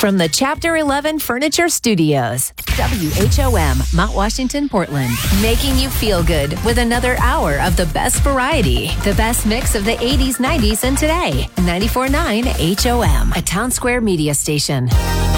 From the Chapter 11 Furniture Studios, WHOM, Mount Washington, Portland. Making you feel good with another hour of the best variety. The best mix of the 80s, 90s, and today. 94.9 HOM, a Town Square media station.